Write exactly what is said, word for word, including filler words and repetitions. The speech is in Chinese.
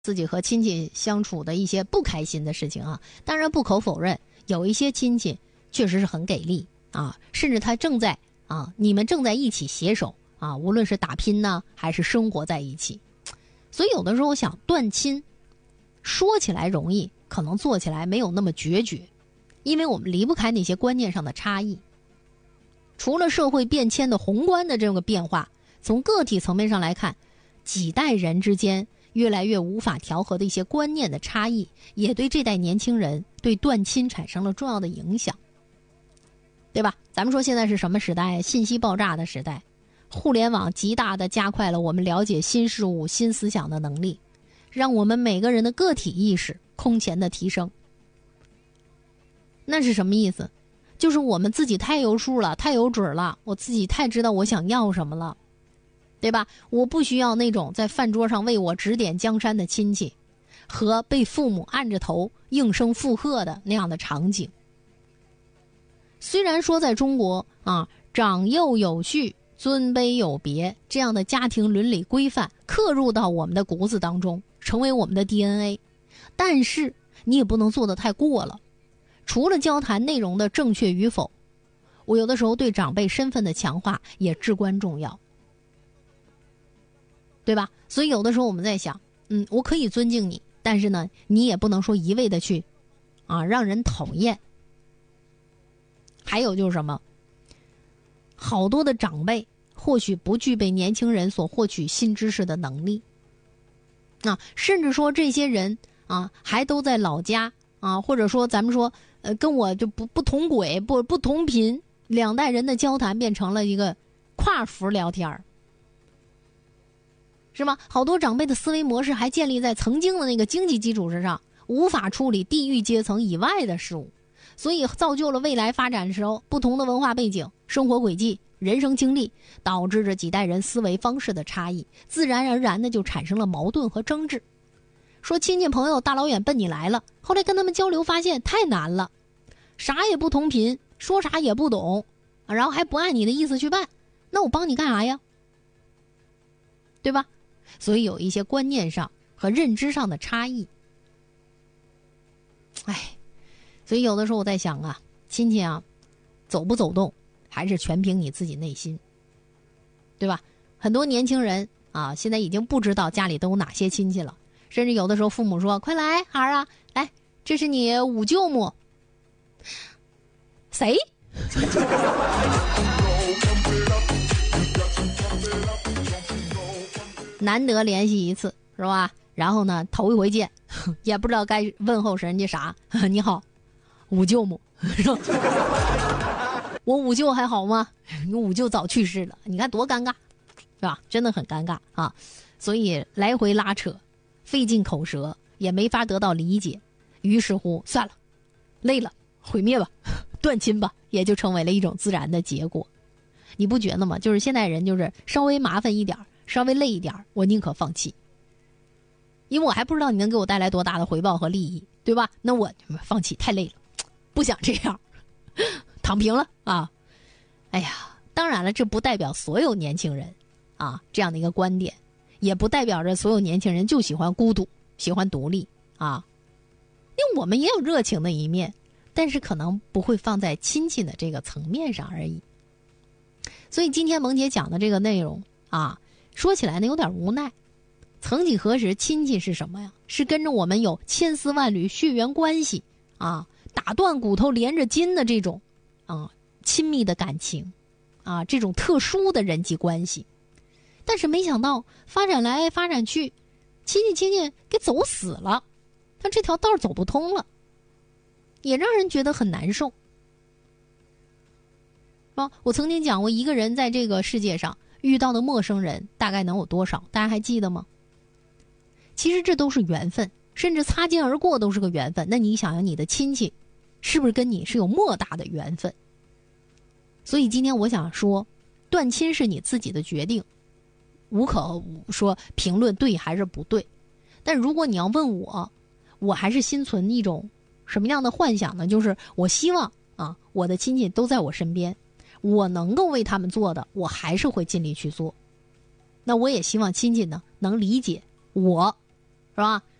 自己和亲戚相处的一些不开心的事情啊，当然不可否认，有一些亲戚确实是很给力啊，甚至他正在啊，你们正在一起携手啊，无论是打拼呢，还是生活在一起。所以有的时候我想断亲，说起来容易，可能做起来没有那么决绝，因为我们离不开那些观念上的差异。除了社会变迁的宏观的这个变化，从个体层面上来看，几代人之间越来越无法调和的一些观念的差异，也对这代年轻人对断亲产生了重要的影响，对吧？咱们说现在是什么时代？信息爆炸的时代，互联网极大的加快了我们了解新事物、新思想的能力，让我们每个人的个体意识空前的提升。那是什么意思？就是我们自己太有数了，太有准了，我自己太知道我想要什么了，对吧？我不需要那种在饭桌上为我指点江山的亲戚，和被父母按着头应声附和的那样的场景。虽然说在中国啊，长幼有序、尊卑有别这样的家庭伦理规范刻入到我们的骨子当中，成为我们的 D N A， 但是你也不能做得太过了。除了交谈内容的正确与否，我有的时候对长辈身份的强化也至关重要，对吧？所以有的时候我们在想，嗯，我可以尊敬你，但是呢，你也不能说一味的去啊让人讨厌。还有就是什么，好多的长辈或许不具备年轻人所获取新知识的能力，啊，甚至说这些人啊还都在老家啊，或者说咱们说呃跟我就不不同轨，不不同频，两代人的交谈变成了一个跨服聊天，是吗？好多长辈的思维模式还建立在曾经的那个经济基础之上，无法处理地域阶层以外的事物，所以造就了未来发展的时候不同的文化背景、生活轨迹、人生经历，导致着几代人思维方式的差异，自然而然的就产生了矛盾和争执。说亲戚朋友大老远奔你来了，后来跟他们交流发现太难了，啥也不同频，说啥也不懂，然后还不按你的意思去办，那我帮你干啥呀？对吧？所以有一些观念上和认知上的差异。哎，所以有的时候我在想啊，亲戚啊，走不走动，还是全凭你自己内心，对吧？很多年轻人啊，现在已经不知道家里都有哪些亲戚了，甚至有的时候父母说：“快来，孩儿啊，来，这是你五舅母。”谁？难得联系一次，是吧？然后呢，头一回见，也不知道该问候人家啥。你好，五舅母。我五舅还好吗？你五舅早去世了，你看多尴尬，是吧？真的很尴尬啊！所以来回拉扯，费尽口舌，也没法得到理解。于是乎，算了，累了，毁灭吧，断亲吧，也就成为了一种自然的结果。你不觉得吗？就是现代人就是稍微麻烦一点，稍微累一点，我宁可放弃，因为我还不知道你能给我带来多大的回报和利益，对吧？那我放弃，太累了，不想这样，躺平了啊！哎呀，当然了，这不代表所有年轻人啊这样的一个观点，也不代表着所有年轻人就喜欢孤独，喜欢独立啊。因为我们也有热情的一面，但是可能不会放在亲戚的这个层面上而已。所以今天萌姐讲的这个内容啊，说起来呢有点无奈。曾几何时，亲戚是什么呀？是跟着我们有千丝万缕血缘关系啊，打断骨头连着筋的这种啊亲密的感情啊，这种特殊的人际关系。但是没想到发展来发展去，亲戚亲戚给走死了，他这条道走不通了，也让人觉得很难受。啊，我曾经讲过，一个人在这个世界上遇到的陌生人大概能有多少？大家还记得吗？其实这都是缘分，甚至擦肩而过都是个缘分。那你想想，你的亲戚是不是跟你是有莫大的缘分？所以今天我想说，断亲是你自己的决定，无可说评论对还是不对。但如果你要问我，我还是心存一种什么样的幻想呢？就是我希望啊，我的亲戚都在我身边，我能够为他们做的，我还是会尽力去做。那我也希望亲戚呢能理解我，是吧？